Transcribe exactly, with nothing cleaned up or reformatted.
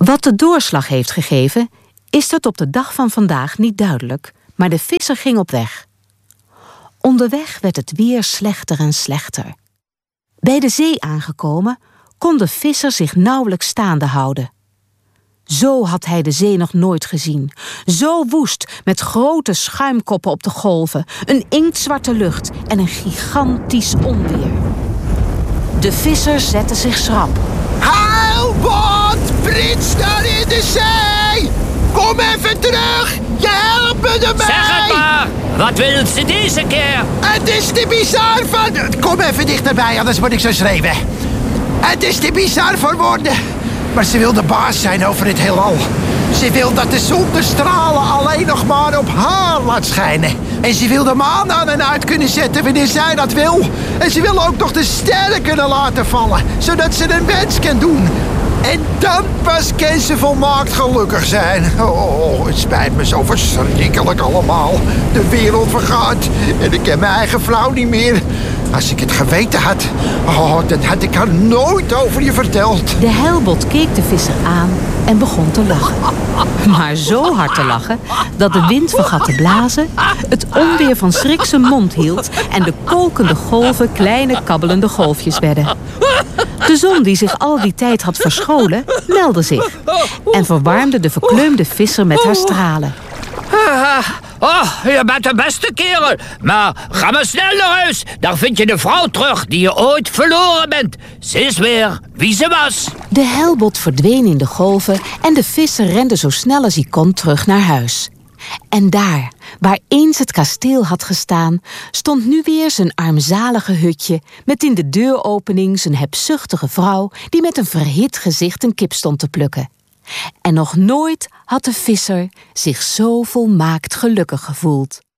Wat de doorslag heeft gegeven, is tot op de dag van vandaag niet duidelijk, maar de visser ging op weg. Onderweg werd het weer slechter en slechter. Bij de zee aangekomen kon de visser zich nauwelijks staande houden. Zo had hij de zee nog nooit gezien. Zo woest, met grote schuimkoppen op de golven, een inktzwarte lucht en een gigantisch onweer. De visser zette zich schrap. Heilbot, Prins daar in de zee! Kom even terug, je helpt me ermee! Zeg het maar, wat wil ze deze keer? Het is te bizar van... Kom even dichterbij, anders word ik zo schreeuwen. Het is te bizar voor woorden. Maar ze wil de baas zijn over het heelal. Ze wil dat de zon de stralen alleen nog maar op haar laat schijnen. En ze wil de maan aan en uit kunnen zetten wanneer zij dat wil. En ze wil ook nog de sterren kunnen laten vallen, zodat ze een wens kan doen. En dan pas kan ze volmaakt gelukkig zijn. Oh, het spijt me zo verschrikkelijk allemaal. De wereld vergaat en ik ken mijn eigen vrouw niet meer. Als ik het geweten had, oh, dan had ik haar nooit over je verteld. De heilbot keek de visser aan en begon te lachen. Maar zo hard te lachen dat de wind vergat te blazen, het onweer van schrik zijn mond hield en de kolkende golven kleine kabbelende golfjes werden. De zon, die zich al die tijd had verscholen, meldde zich en verwarmde de verkleumde visser met haar stralen. Oh, je bent de beste kerel. Maar ga maar snel naar huis. Daar vind je de vrouw terug die je ooit verloren bent. Ze is weer wie ze was. De heilbot verdween in de golven en de visser rende zo snel als hij kon terug naar huis. En daar, waar eens het kasteel had gestaan, stond nu weer zijn armzalige hutje met in de deuropening zijn hebzuchtige vrouw die met een verhit gezicht een kip stond te plukken. En nog nooit had de visser zich zo volmaakt gelukkig gevoeld.